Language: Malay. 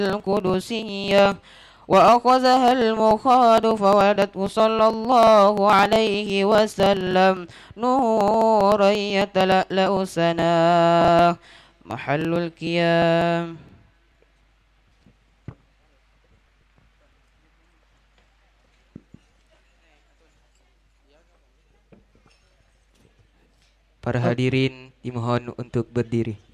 القدسية وأخذها المخاض فولدته صلى الله عليه وسلم نورا يتلألأ سناه محل القيام. Para hadirin dimohon untuk berdiri.